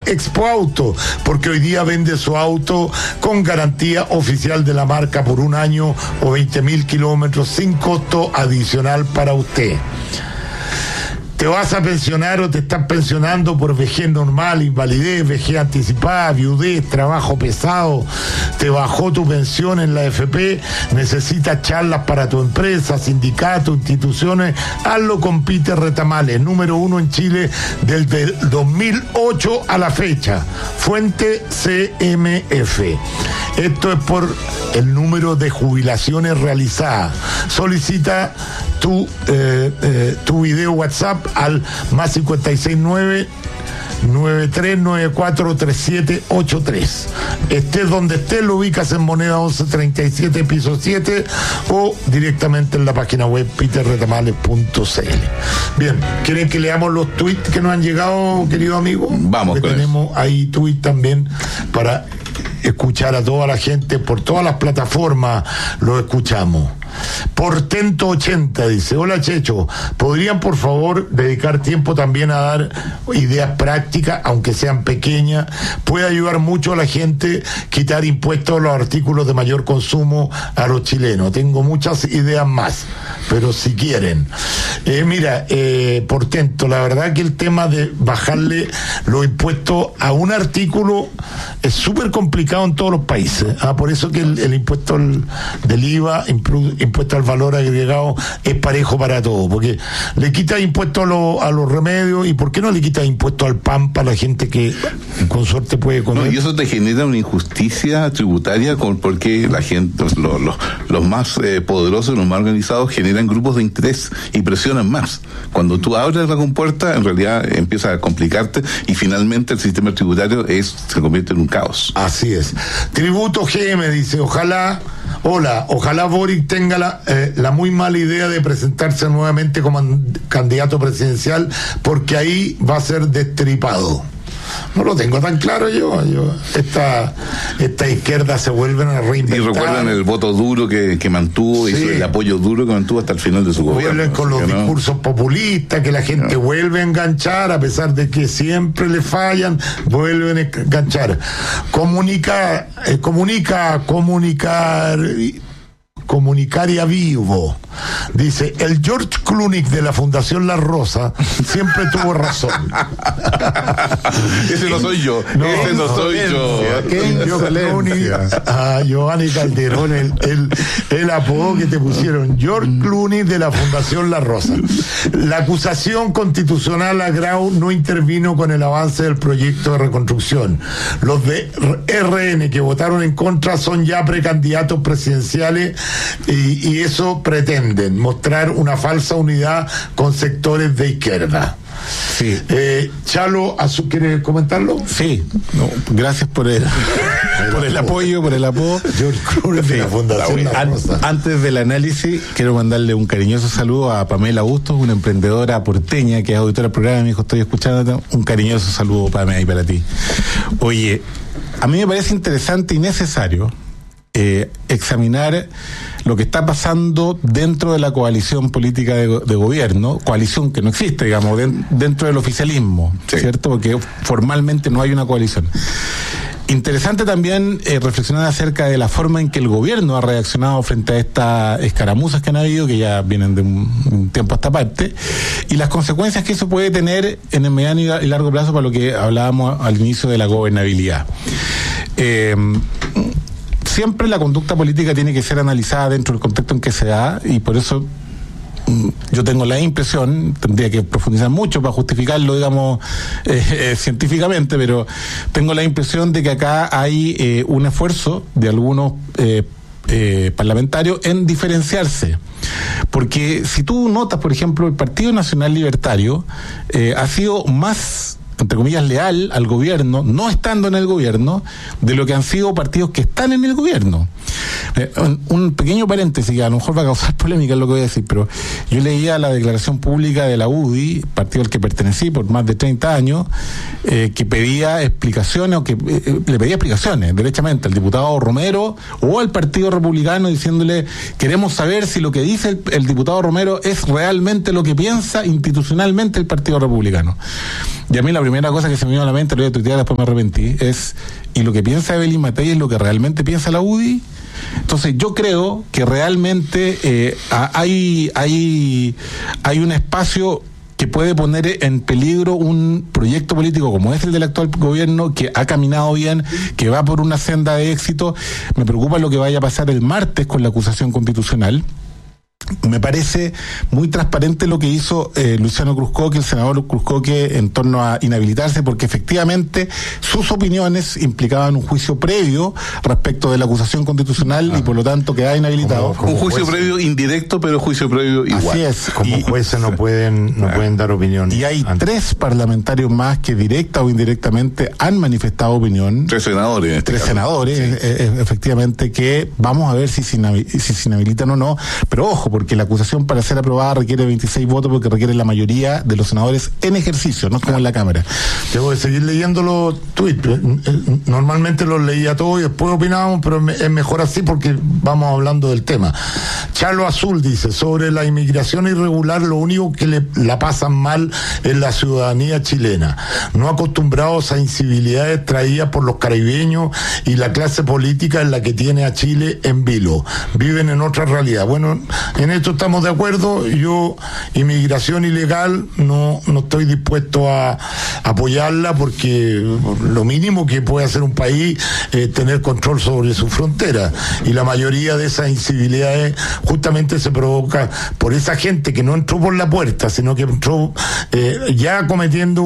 Expo Auto, porque hoy día vende su auto con garantía oficial de la marca por 1 año o 20.000 kilómetros sin costo adicional para usted. ¿Te vas a pensionar o te estás pensionando por vejez normal, invalidez, vejez anticipada, viudez, trabajo pesado? ¿Te bajó tu pensión en la AFP? ¿Necesitas charlas para tu empresa, sindicato, instituciones? Hazlo con Peter Retamales, número 1 en Chile desde el 2008 a la fecha. Fuente CMF. Esto es por el número de jubilaciones realizadas. Solicita tu video WhatsApp al más 569-9394-3783. Estés donde estés, lo ubicas en Moneda 1137, piso 7, o directamente en la página web peterretamales.cl. Bien, ¿quieren que leamos los tweets que nos han llegado, querido amigo? Vamos, que tenemos ahí tweets también para escuchar a toda la gente por todas las plataformas. Lo escuchamos. Portento 80 dice: hola Checho, ¿podrían por favor dedicar tiempo también a dar ideas prácticas, aunque sean pequeñas? Puede ayudar mucho a la gente quitar impuestos a los artículos de mayor consumo a los chilenos. Tengo muchas ideas más, pero si quieren. Mira, Portento, la verdad que el tema de bajarle los impuestos a un artículo es súper complicado en todos los países. Por eso que el impuesto del IVA, impuesto al valor agregado, es parejo para todos, porque le quita impuesto a los remedios. ¿Y por qué no le quita impuesto al pan para la gente que con suerte puede comer? No, y eso te genera una injusticia tributaria, porque la gente, los más poderosos, los más organizados, generan grupos de interés y presionan más. Cuando tú abres la compuerta, en realidad empieza a complicarte y finalmente el sistema tributario se convierte en un caos. Así es. Tributo GM dice: ojalá Boric tenga la muy mala idea de presentarse nuevamente como candidato presidencial, porque ahí va a ser destripado. No lo tengo tan claro yo. Esta izquierda se vuelven a reinventar. Y recuerdan el voto duro que mantuvo, sí, y el apoyo duro que mantuvo hasta el final de su gobierno. Vuelven con los discursos populistas, que la gente vuelve a enganchar, a pesar de que siempre le fallan, vuelven a enganchar. Comunicaria Vivo dice: el George Clooney de la Fundación La Rosa siempre tuvo razón. Ese no soy yo. Giovanni Calderón, el apodo que te pusieron, George Clooney de la Fundación La Rosa. La acusación constitucional a Grau no intervino con el avance del proyecto de reconstrucción. Los de RN que votaron en contra son ya precandidatos presidenciales, y eso pretenden, mostrar una falsa unidad con sectores de izquierda. Sí. Chalo, ¿quieres comentarlo? Sí, gracias por el apoyo, por el apodo. George Clooney de la Fundación La Rosa. Antes del análisis, quiero mandarle un cariñoso saludo a Pamela Bustos, una emprendedora porteña que es auditora del programa. Me dijo: estoy escuchando. Un cariñoso saludo, Pamela, y para ti. Oye, a mí me parece interesante y necesario examinar lo que está pasando dentro de la coalición política de gobierno, coalición que no existe, digamos, dentro del oficialismo, sí, ¿cierto? Porque formalmente no hay una coalición. Interesante también reflexionar acerca de la forma en que el gobierno ha reaccionado frente a estas escaramuzas que han habido, que ya vienen de un tiempo a esta parte, y las consecuencias que eso puede tener en el mediano y largo plazo para lo que hablábamos al inicio de la gobernabilidad. Siempre la conducta política tiene que ser analizada dentro del contexto en que se da, y por eso yo tengo la impresión, tendría que profundizar mucho para justificarlo, digamos, científicamente, pero tengo la impresión de que acá hay un esfuerzo de algunos parlamentarios en diferenciarse. Porque si tú notas, por ejemplo, el Partido Nacional Libertario ha sido más, entre comillas, leal al gobierno, no estando en el gobierno, de lo que han sido partidos que están en el gobierno. Un pequeño paréntesis que a lo mejor va a causar polémica es lo que voy a decir, pero yo leía la declaración pública de la UDI, partido al que pertenecí por más de 30 años, que pedía explicaciones, o que le pedía explicaciones derechamente al diputado Romero o al Partido Republicano, diciéndole: queremos saber si lo que dice el diputado Romero es realmente lo que piensa institucionalmente el Partido Republicano. Y a mí la primera cosa que se me vino a la mente, lo voy a tuitear, después me arrepentí, es, ¿y lo que piensa Evelyn Matei es lo que realmente piensa la UDI? Entonces yo creo que realmente hay un espacio que puede poner en peligro un proyecto político como es el del actual gobierno, que ha caminado bien, que va por una senda de éxito. Me preocupa lo que vaya a pasar el martes con la acusación constitucional. Me parece muy transparente lo que hizo Luciano Cruzcoque, el senador Cruzcoque, en torno a inhabilitarse, porque efectivamente sus opiniones implicaban un juicio previo respecto de la acusación constitucional y por lo tanto quedaba inhabilitado. Un juicio previo indirecto, pero juicio previo igual. Así es. Como jueces no pueden dar opinión. Y hay 3 parlamentarios más que directa o indirectamente han manifestado opinión. 3 senadores. 3 senadores, efectivamente, que vamos a ver si se inhabilitan o no. Pero ojo, porque la acusación para ser aprobada requiere 26 votos, porque requiere la mayoría de los senadores en ejercicio, no es como en la Cámara. Tengo que seguir leyendo los tweets. Normalmente los leía todos y después opinábamos, pero es mejor así porque vamos hablando del tema. Charlo Azul dice, sobre la inmigración irregular, lo único que la pasan mal es la ciudadanía chilena, no acostumbrados a incivilidades traídas por los caribeños y la clase política en la que tiene a Chile en vilo. Viven en otra realidad. Bueno, en esto estamos de acuerdo. Yo, inmigración ilegal, no estoy dispuesto a apoyarla, porque lo mínimo que puede hacer un país es tener control sobre su frontera, y la mayoría de esas incivilidades justamente se provoca por esa gente que no entró por la puerta, sino que entró ya cometiendo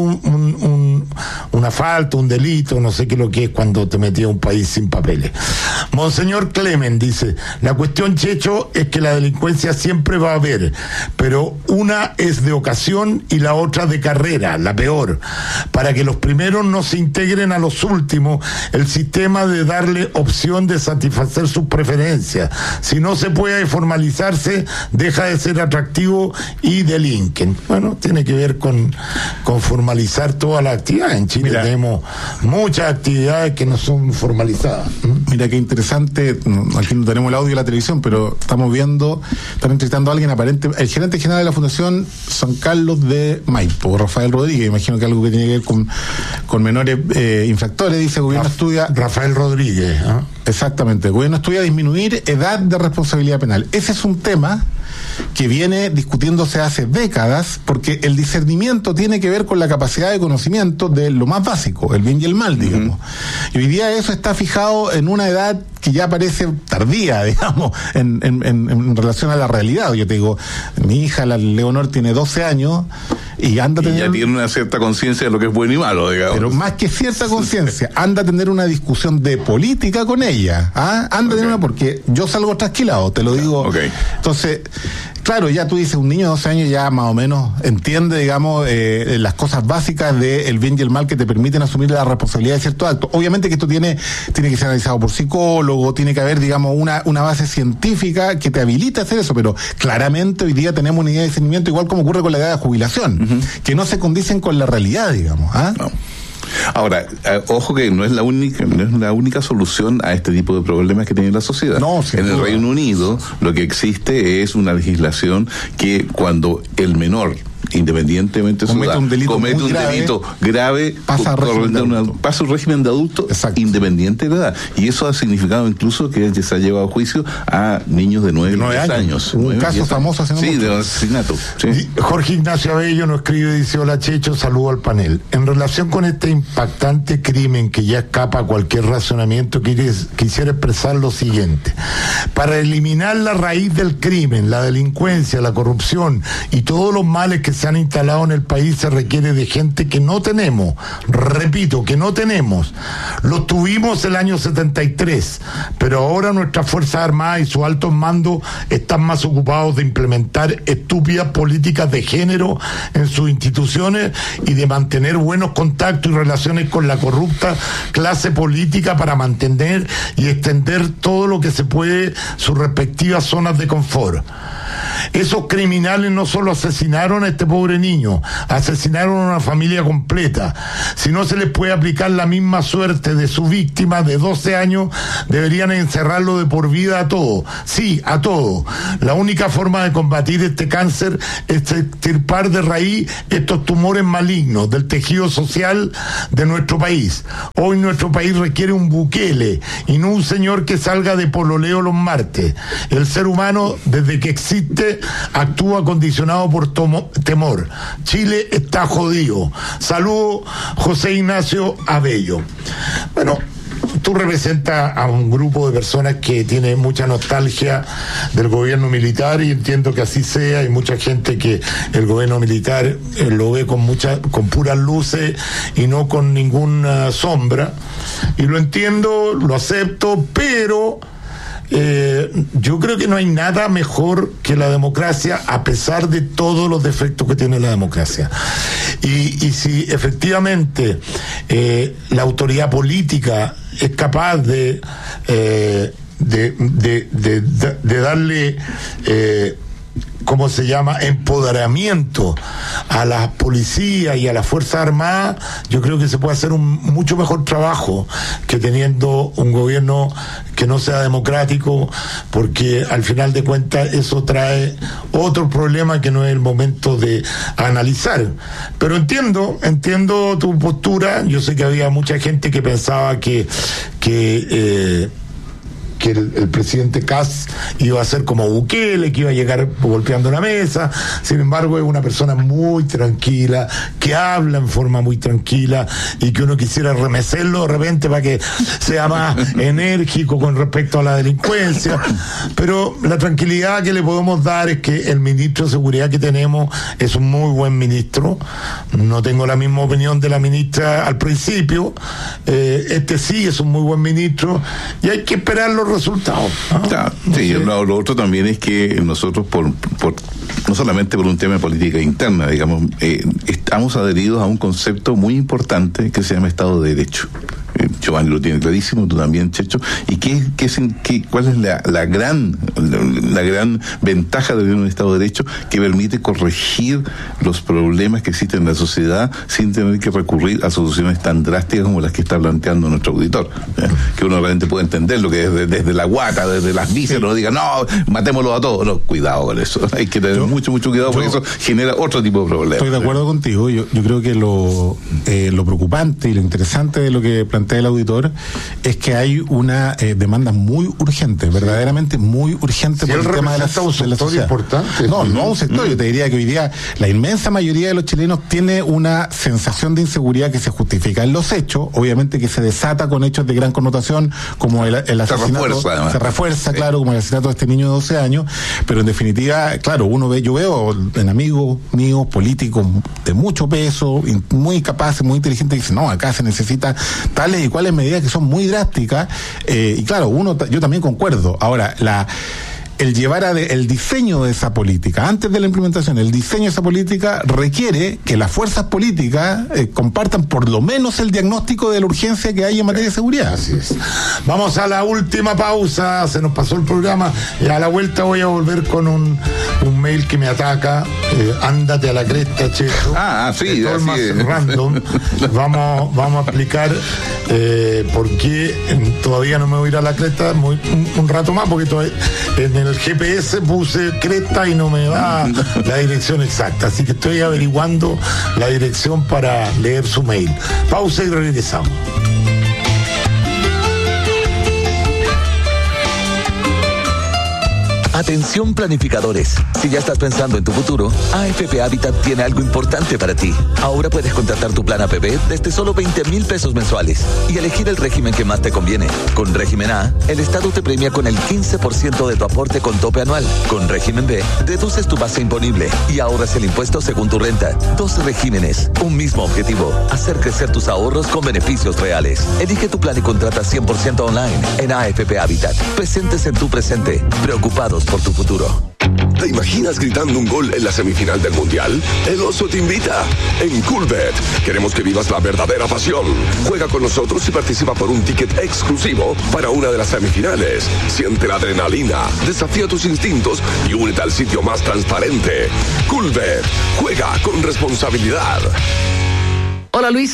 una falta, un delito, no sé qué lo que es cuando te metí a un país sin papeles. Monseñor Clemen dice, la cuestión, Checho, es que la delincuencia siempre va a haber, pero una es de ocasión y la otra de carrera, la peor. Para que los primeros no se integren a los últimos, el sistema de darle opción de satisfacer sus preferencias. Si no se puede formalizarse, deja de ser atractivo y delinquen. Bueno, tiene que ver con formalizar todas las actividades. En Chile tenemos muchas actividades que no son formalizadas. Mira qué interesante, aquí no tenemos el audio de la televisión, pero están entrevistando a alguien aparente, el gerente general de la Fundación San Carlos de Maipo, Rafael Rodríguez, imagino que algo que tiene que ver con menores infractores. Dice, el gobierno estudia... Rafael Rodríguez, ¿eh? Exactamente, el gobierno estudia disminuir edad de responsabilidad penal. Ese es un tema que viene discutiéndose hace décadas, porque el discernimiento tiene que ver con la capacidad de conocimiento de lo más básico, el bien y el mal, digamos. Y hoy día eso está fijado en una edad que ya parece tardía, digamos, en relación a la realidad. Yo te digo, mi hija, la Leonor, tiene 12 años y anda a tener... ya tiene una cierta conciencia de lo que es bueno y malo, digamos. Pero más que cierta conciencia, anda a tener una discusión de política con ella. Anda a tener una, porque yo salgo trasquilado, te lo digo. Entonces, claro, ya tú dices, un niño de 12 años ya más o menos entiende, digamos, las cosas básicas del bien y el mal que te permiten asumir la responsabilidad de ciertos actos. Obviamente que esto tiene que ser analizado por psicólogos, tiene que haber, digamos, una base científica que te habilite a hacer eso, pero claramente hoy día tenemos una idea de discernimiento, igual como ocurre con la edad de jubilación, que no se condicen con la realidad, digamos. No. Ahora, ojo que no es la única solución a este tipo de problemas que tiene la sociedad. No, en el Reino Unido lo que existe es una legislación que cuando el menor, independientemente de su edad, comete un delito grave, pasa un régimen de adulto. Exacto. Independiente de la edad. Y eso ha significado incluso que se ha llevado a juicio a niños de 9 años. Un caso famoso hace de asesinato. Sí. Jorge Ignacio Abello nos escribe y dice, hola Checho, saludo al panel. En relación con este impactante crimen que ya escapa a cualquier razonamiento, quisiera expresar lo siguiente. Para eliminar la raíz del crimen, la delincuencia, la corrupción y todos los males que se han instalado en el país, se requiere de gente que no tenemos, repito, que no tenemos. Los tuvimos el año 73, pero ahora nuestras Fuerzas Armadas y sus altos mandos están más ocupados de implementar estúpidas políticas de género en sus instituciones y de mantener buenos contactos y relaciones con la corrupta clase política para mantener y extender todo lo que se puede sus respectivas zonas de confort. Esos criminales no solo asesinaron a este pobre niño, asesinaron a una familia completa. Si no se les puede aplicar la misma suerte muerte de su víctima de 12 años deberían encerrarlo de por vida a todo. Sí, a todo. La única forma de combatir este cáncer es extirpar de raíz estos tumores malignos del tejido social de nuestro país. Hoy nuestro país requiere un Bukele y no un señor que salga de pololeo los martes. El ser humano, desde que existe, actúa condicionado por temor. Chile está jodido. Saludo, José Ignacio Abello. Bueno, tú representas a un grupo de personas que tiene mucha nostalgia del gobierno militar, y entiendo que así sea. Hay mucha gente que el gobierno militar lo ve con puras luces y no con ninguna sombra, y lo entiendo, lo acepto, pero yo creo que no hay nada mejor que la democracia, a pesar de todos los defectos que tiene la democracia. Y si efectivamente la autoridad política es capaz de darle ¿cómo se llama?, empoderamiento a la policía y a las Fuerzas Armadas, yo creo que se puede hacer un mucho mejor trabajo que teniendo un gobierno que no sea democrático, porque al final de cuentas eso trae otro problema que no es el momento de analizar. Pero entiendo tu postura. Yo sé que había mucha gente que pensaba que el presidente Kast iba a ser como Bukele, que iba a llegar golpeando la mesa. Sin embargo, es una persona muy tranquila, que habla en forma muy tranquila, y que uno quisiera remecerlo de repente para que sea más enérgico con respecto a la delincuencia. Pero la tranquilidad que le podemos dar es que el ministro de Seguridad que tenemos es un muy buen ministro. No tengo la misma opinión de la ministra al principio. Este sí es un muy buen ministro, y hay que esperar los resultados, ¿no? Sí, lo otro también es que nosotros, no solamente por un tema de política interna, digamos, estamos adheridos a un concepto muy importante que se llama Estado de Derecho. Giovanni lo tiene clarísimo, tú también, Checho. ¿Y cuál es la gran ventaja de un Estado de Derecho? Que permite corregir los problemas que existen en la sociedad sin tener que recurrir a soluciones tan drásticas como las que está planteando nuestro auditor, que uno realmente puede entender lo que es desde la guata, desde las vísceras, no diga, no, matémoslo a todos. No, cuidado con eso, hay que tener mucho cuidado, porque eso genera otro tipo de problemas. Estoy de acuerdo contigo. Yo creo que lo preocupante y lo interesante de lo que plantea el auditor es que hay una demanda muy urgente, verdaderamente muy urgente, por el tema de la sociedad. Importante. No un sector. Yo te diría que hoy día la inmensa mayoría de los chilenos tiene una sensación de inseguridad que se justifica en los hechos, obviamente que se desata con hechos de gran connotación, como el asesinato. Se refuerza, claro, como el asesinato de este niño de 12 años, pero en definitiva, claro, yo veo en amigos míos, políticos de mucho peso, muy capaces, muy inteligentes, que dicen, no, acá se necesita tales y cuales medidas que son muy drásticas, y claro, yo también concuerdo. Ahora, el llevar el diseño de esa política, antes de la implementación, el diseño de esa política requiere que las fuerzas políticas compartan por lo menos el diagnóstico de la urgencia que hay en materia de seguridad. Así es. Vamos a la última pausa, se nos pasó el programa, y a la vuelta voy a volver con un mail que me ataca. Ándate a la cresta, Checho. Sí, así más es. Random. Vamos a explicar por qué todavía no me voy a ir a la cresta un rato más, porque todavía en el GPS puse cresta y no me da la dirección exacta, así que estoy averiguando la dirección para leer su mail. Pausa y regresamos. Atención planificadores, si ya estás pensando en tu futuro, AFP Habitat tiene algo importante para ti. Ahora puedes contratar tu plan APB desde solo 20,000 pesos mensuales y elegir el régimen que más te conviene. Con régimen A, el Estado te premia con el 15% de tu aporte con tope anual. Con régimen B, deduces tu base imponible y ahorras el impuesto según tu renta. 2 regímenes, un mismo objetivo: hacer crecer tus ahorros con beneficios reales. Elige tu plan y contrata 100% online en AFP Habitat. Presentes en tu presente, preocupados por tu futuro. ¿Te imaginas gritando un gol en la semifinal del Mundial? El Oso te invita. En Coolbet queremos que vivas la verdadera pasión. Juega con nosotros y participa por un ticket exclusivo para una de las semifinales. Siente la adrenalina, desafía tus instintos y únete al sitio más transparente. Coolbet. Juega con responsabilidad. Hola Luis,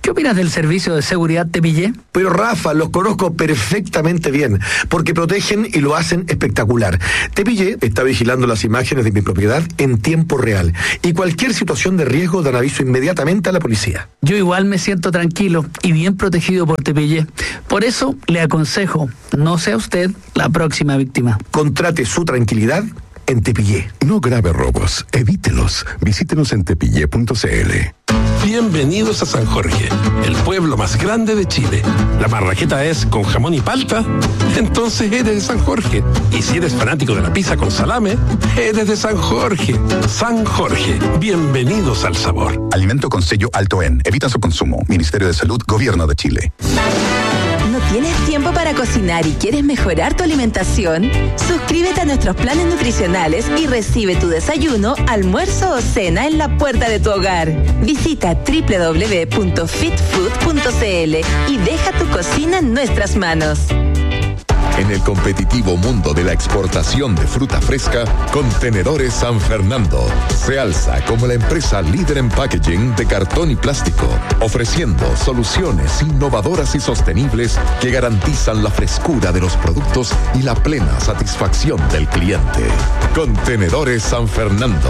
¿Qué opinas del servicio de seguridad Tepillé? Pero Rafa, los conozco perfectamente bien, porque protegen y lo hacen espectacular. Tepillé está vigilando las imágenes de mi propiedad en tiempo real, y cualquier situación de riesgo dan aviso inmediatamente a la policía. Yo igual me siento tranquilo y bien protegido por Tepillé. Por eso le aconsejo, no sea usted la próxima víctima. Contrate su tranquilidad en Tepillé. No grave robos, evítelos. Visítenos en tepillé.cl. Bienvenidos a San Jorge, el pueblo más grande de Chile. ¿La marraqueta es con jamón y palta? Entonces eres de San Jorge. Y si eres fanático de la pizza con salame, eres de San Jorge. San Jorge, bienvenidos al sabor. Alimento con sello alto en. Evita su consumo. Ministerio de Salud, Gobierno de Chile. ¿No tienes tiempo para cocinar y quieres mejorar tu alimentación? Suscríbete a nuestros planes nutricionales y recibe tu desayuno, almuerzo o cena en la puerta de tu hogar. Visita www.fitfood.cl y deja tu cocina en nuestras manos. En el competitivo mundo de la exportación de fruta fresca, Contenedores San Fernando se alza como la empresa líder en packaging de cartón y plástico, ofreciendo soluciones innovadoras y sostenibles que garantizan la frescura de los productos y la plena satisfacción del cliente. Contenedores San Fernando,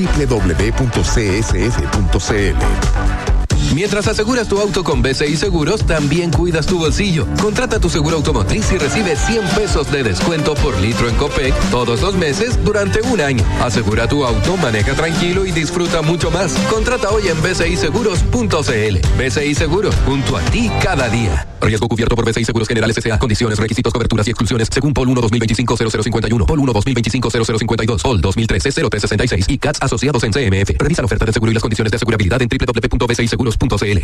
www.csf.cl. Mientras aseguras tu auto con BCI Seguros, también cuidas tu bolsillo. Contrata tu seguro automotriz y recibe 100 pesos de descuento por litro en Copec todos los meses durante un año. Asegura tu auto, maneja tranquilo y disfruta mucho más. Contrata hoy en bciseguros.cl. BCI Seguros, junto a ti cada día. Riesgo cubierto por BCI Seguros Generales S.A. Condiciones, requisitos, coberturas y exclusiones según POL 1 2025-0051, POL 1 2025-0052, POL 2013-0366 y CATS asociados en CMF. Revisa la oferta de seguro y las condiciones de asegurabilidad en www.bciseguros.cl.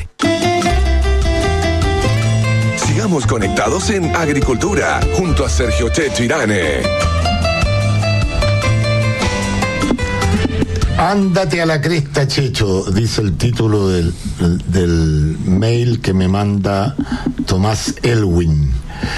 Sigamos conectados en Agricultura, junto a Sergio Checho Irane. Ándate a la cresta, Checho, dice el título del mail que me manda Tomás Elwin.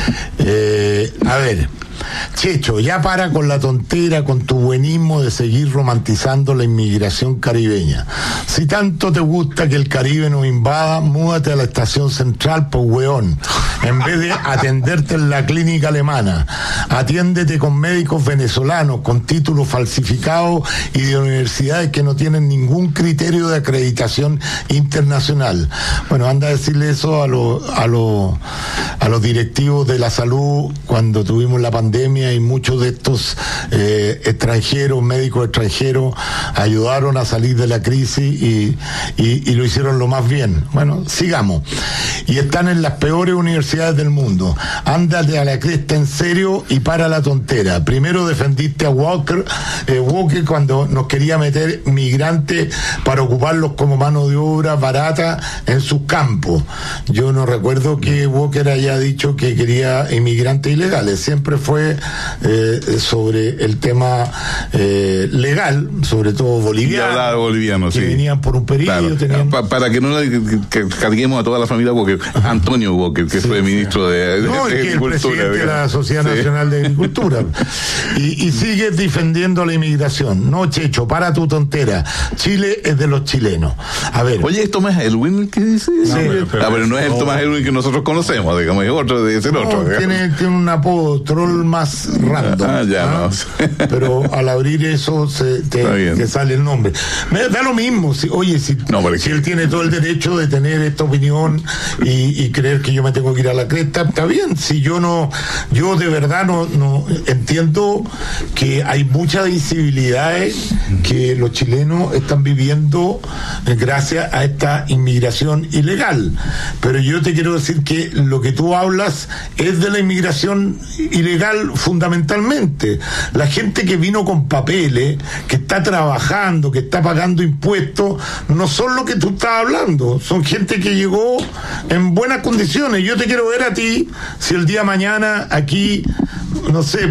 A ver, Checho, ya para con la tontera, con tu buenismo de seguir romantizando la inmigración caribeña. Si tanto te gusta que el Caribe nos invada, múdate a la estación central, pues weón. En vez de atenderte en la clínica alemana, atiéndete con médicos venezolanos, con títulos falsificados y de universidades que no tienen ningún criterio de acreditación internacional. Bueno, anda a decirle eso a los directivos de la salud cuando tuvimos la pandemia, y muchos de estos extranjeros, médicos extranjeros, ayudaron a salir de la crisis y lo hicieron lo más bien. Bueno, sigamos. Y están en las peores universidades del mundo. Ándate a la cresta en serio y para la tontera. Primero defendiste a Walker cuando nos quería meter migrantes para ocuparlos como mano de obra barata en sus campos. Yo no recuerdo que Walker haya dicho que quería inmigrantes ilegales. Siempre fue sobre el tema legal, sobre todo boliviano, que venían por un periodo. Claro. Para que no que carguemos a toda la familia, porque Antonio Walker, que fue ministro de Agricultura. El presidente de la Sociedad Nacional de Agricultura. Y sigues defendiendo la inmigración. No, Checho, para tu tontera. Chile es de los chilenos. A ver. Oye, ¿es Tomás Elwin el que dice? Sí, pero no es el Tomás Elwin que nosotros conocemos, digamos, es otro, debe ser otro. Tiene un apodo, troll más random. No. Pero al abrir eso te sale el nombre. Me da lo mismo. Si él tiene todo el derecho de tener esta opinión y creer que yo me tengo que ir a la cresta, está bien. Si yo de verdad no entiendo que hay muchas visibilidades que los chilenos están viviendo gracias a esta inmigración ilegal. Pero yo te quiero decir que lo que tú hablas es de la inmigración ilegal fundamentalmente. La gente que vino con papeles, que está trabajando, que está pagando impuestos, no son lo que tú estás hablando. Son gente que llegó en buenas condiciones. Yo te quiero ver a ti, si el día de mañana aquí no sé,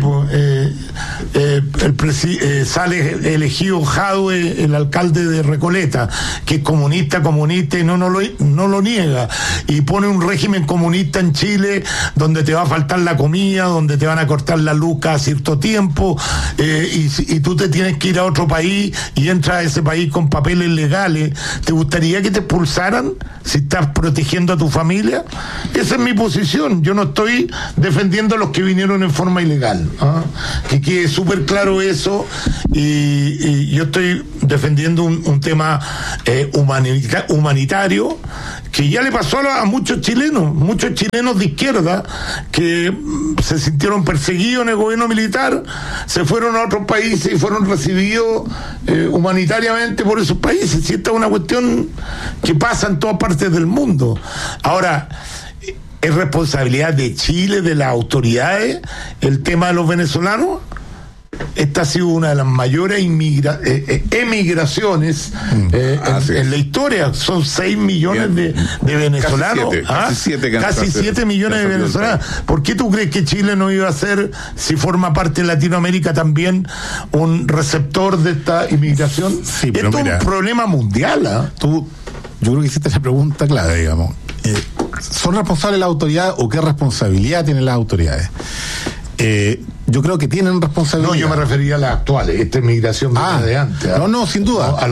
sale elegido Jadwe, el alcalde de Recoleta, que es comunista y no lo niega, y pone un régimen comunista en Chile donde te va a faltar la comida, donde te van a cortar la luz cada cierto tiempo, y tú te tienes que ir a otro país y entras a ese país con papeles legales. ¿Te gustaría que te expulsaran si estás protegiendo a tu familia? Esa es mi posición. Yo no estoy defendiendo a los que vinieron en forma ilegal, que quede súper claro eso, y yo estoy defendiendo un tema humanitario que ya le pasó a muchos chilenos de izquierda que se sintieron perseguidos en el gobierno militar, se fueron a otros países y fueron recibidos humanitariamente por esos países. Y esta es una cuestión que pasa en todas partes del mundo. Ahora, ¿es responsabilidad de Chile, de las autoridades, el tema de los venezolanos? Esta ha sido una de las mayores emigraciones en la historia. Son 6 millones de venezolanos. Casi 7 millones de venezolanos. ¿Por qué tú crees que Chile no iba a ser, si forma parte de Latinoamérica también, un receptor de esta inmigración? Sí, pero esto es un problema mundial. Yo creo que hiciste la pregunta clave, digamos. ¿Son responsables las autoridades o qué responsabilidad tienen las autoridades? Yo creo que tienen responsabilidad. No, yo me refería a las actuales. Esta inmigración de antes. No, sin duda. No, a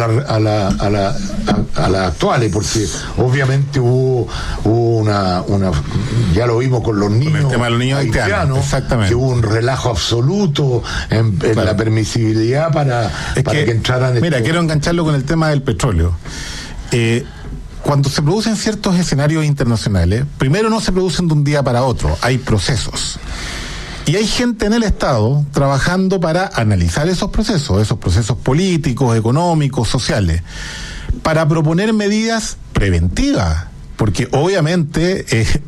las actuales, porque obviamente hubo una ya lo vimos con los niños. Con el tema de los niños haitianos. Exactamente. Que hubo un relajo absoluto en la permisibilidad para que entraran. Mira, quiero engancharlo con el tema del petróleo. Cuando se producen ciertos escenarios internacionales, primero no se producen de un día para otro, hay procesos. Y hay gente en el Estado trabajando para analizar esos procesos políticos, económicos, sociales, para proponer medidas preventivas. Porque obviamente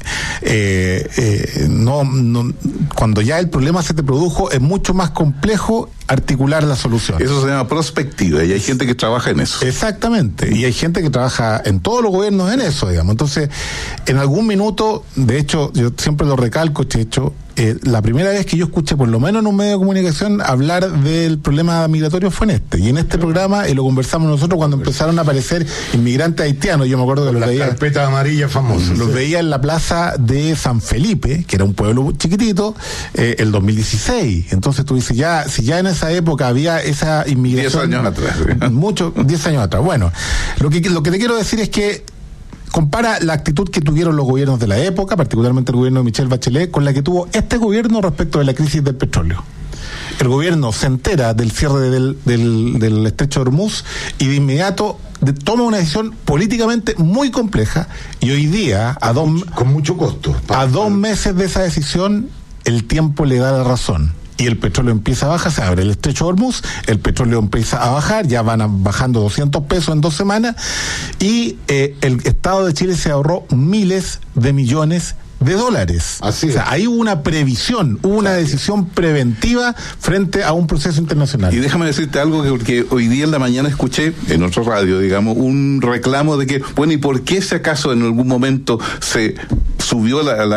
cuando ya el problema se te produjo es mucho más complejo articular la solución. Eso se llama prospectiva y hay gente que trabaja en eso. Exactamente, y hay gente que trabaja en todos los gobiernos en eso, digamos. Entonces, en algún minuto, de hecho, yo siempre lo recalco, Checho, la primera vez que yo escuché, por lo menos en un medio de comunicación, hablar del problema migratorio fue en y en este programa, y lo conversamos nosotros cuando empezaron a aparecer inmigrantes haitianos. Yo me acuerdo que los veía, carpeta amarilla famosa, los veía en la plaza de San Felipe, que era un pueblo chiquitito, el 2016. Entonces tú dices, si ya en esa época había esa inmigración, 10 años atrás, 10 años atrás. Bueno, lo que te quiero decir es que compara la actitud que tuvieron los gobiernos de la época, particularmente el gobierno de Michelle Bachelet, con la que tuvo este gobierno respecto de la crisis del petróleo. El gobierno se entera del cierre del estrecho de Hormuz y de inmediato toma una decisión políticamente muy compleja, y hoy día, con mucho costo. A 2 meses de esa decisión, el tiempo le da la razón. Y el petróleo empieza a bajar, se abre el estrecho de Hormuz, el petróleo empieza a bajar, ya van bajando 200 pesos en 2 semanas, y el Estado de Chile se ahorró miles de millones de dólares. Así es. O sea, ahí hubo una previsión, hubo una decisión preventiva frente a un proceso internacional. Y déjame decirte algo que hoy día en la mañana escuché en otro radio, digamos, un reclamo de que, bueno, ¿y por qué si acaso en algún momento se subió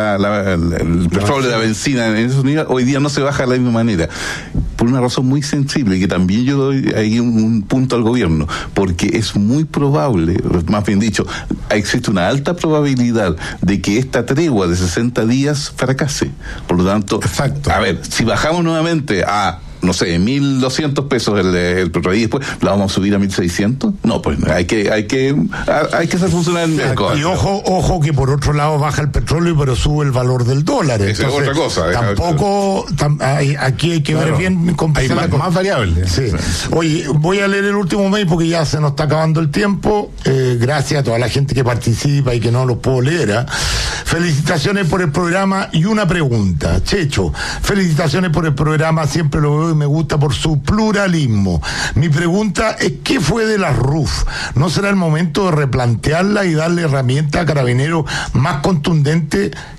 el petróleo, la benzina en esos niveles, hoy día no se baja de la misma manera? Por una razón muy sensible, y que también yo doy ahí un punto al gobierno, porque es muy probable, más bien dicho, existe una alta probabilidad de que esta tregua de 60 días fracase. Por lo tanto, exacto. A ver, si bajamos nuevamente a, no sé, 1.200 pesos el petróleo y después la vamos a subir a 1.600, no, pues hay que hacer funcionar el mercado. Y ojo que por otro lado baja el petróleo pero sube el valor del dólar. Esa es otra cosa. Tampoco, aquí hay que ver bien cómo hay más variables. Sí. Oye, voy a leer el último mail porque ya se nos está acabando el tiempo. Gracias a toda la gente que participa y que no los puedo leer. Felicitaciones por el programa y una pregunta. Checho, felicitaciones por el programa, siempre lo veo y me gusta por su pluralismo. Mi pregunta es, ¿qué fue de las RUF? ¿No será el momento de replantearla y darle herramientas a Carabineros más contundentes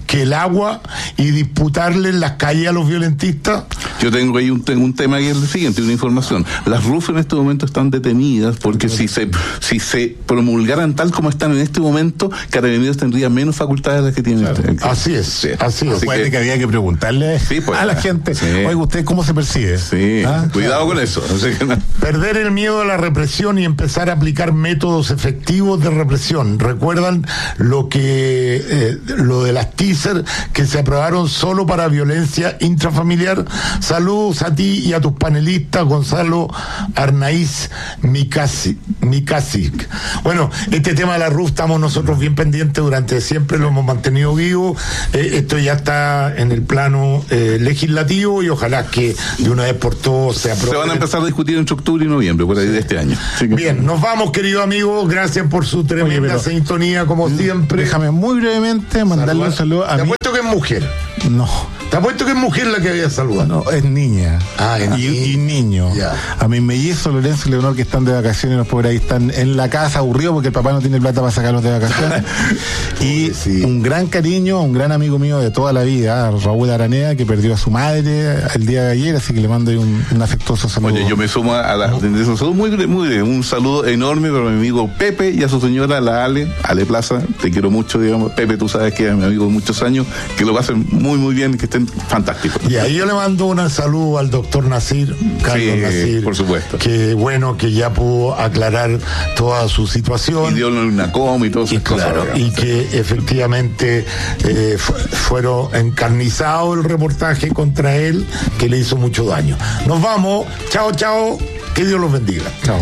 que el agua y disputarle en las calles a los violentistas? Yo tengo ahí un tema que es el siguiente, una información. Las RUF en este momento están detenidas porque si se promulgaran tal como están en este momento, Carabineros tendría menos facultades de las que tienen. Claro. Así es, sí. Así es. Puede que había que preguntarle a la gente, oiga, ¿usted cómo se percibe? Sí, cuidado con eso. Perder el miedo a la represión y empezar a aplicar métodos efectivos de represión. ¿Recuerdan lo de las teaser que se aprobaron solo para violencia intrafamiliar? Saludos a ti y a tus panelistas, Gonzalo Arnaiz Mikasic. Bueno, este tema de la RUF estamos nosotros bien pendientes durante siempre, lo hemos mantenido vivo. Esto ya está en el plano legislativo y ojalá que de una vez por todas se apruebe. Se van a empezar a discutir entre octubre y noviembre, por ahí de este año. Bien, nos vamos, querido amigo. Gracias por su tremenda sintonía, como siempre. Déjame muy brevemente mandarle un saludo a Te apuesto que es mujer. No. Te apuesto que es mujer la que había saludado. No, es niña. Y niño. Ya. A mis mellizos, Lorenzo y Leonor, que están de vacaciones, los pobres ahí están en la casa aburridos porque el papá no tiene plata para sacarlos de vacaciones. Y un gran cariño, un gran amigo mío de toda la vida, Raúl Aranea, que perdió a su madre el día de ayer, así que le mando un afectuoso saludo. Oye, yo me sumo a un saludo enorme para mi amigo Pepe y a su señora, la Ale Plaza. Te quiero mucho, digamos. Pepe, tú sabes que es mi amigo de muchos años, que lo pasen muy, muy bien, que estén fantásticos. Y ahí yo le mando un saludo al doctor Nasir, Carlos Nasir. Por supuesto. Que bueno, que ya pudo aclarar toda su situación. Y dio una coma y todo eso. Claro, y que efectivamente fueron encarnizados el reportaje contra él, que le hizo mucho daño. Nos vamos. Chao, chao. Que Dios los bendiga. Chao.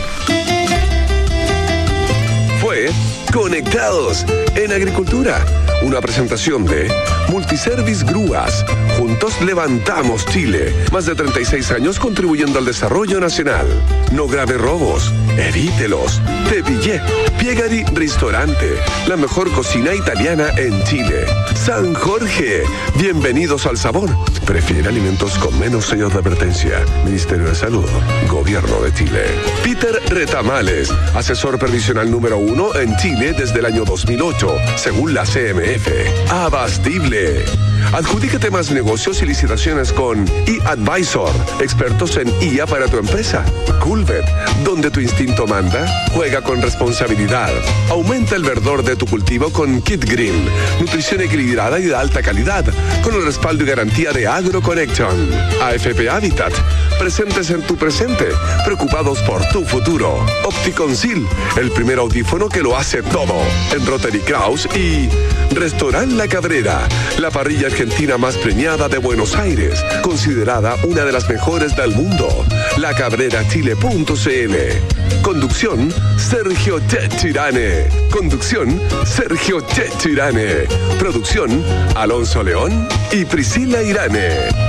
Fue Conectados en Agricultura, una presentación de Multiservice Grúas. Juntos levantamos Chile. Más de 36 años contribuyendo al desarrollo nacional. No grave robos, evítelos. Te pillé. Piegari Ristorante, la mejor cocina italiana en Chile. San Jorge, bienvenidos al sabor. Prefiere alimentos con menos sellos de advertencia. Ministerio de Salud, Gobierno de Chile. Peter Retamales, asesor previsional número 1 en Chile desde el año 2008, según la CMF. Abastible. Adjudícate más negocios y licitaciones con eAdvisor, expertos en IA para tu empresa. Culvet, donde tu instinto manda, juega con responsabilidad. Aumenta el verdor de tu cultivo con Kit Green, nutrición equilibrada y de alta calidad, con el respaldo y garantía de AgroConnection. AFP Habitat, presentes en tu presente, preocupados por tu futuro. Opticonsil, el primer audífono que lo hace todo. En Rotary Kraus y Restaurant La Cabrera, la parrilla argentina más premiada de Buenos Aires, considerada una de las mejores del mundo. lacabrerachile.cl. Conducción, Sergio Chechirane. Conducción, Sergio Chechirane. Producción, Alonso León y Priscila Irane.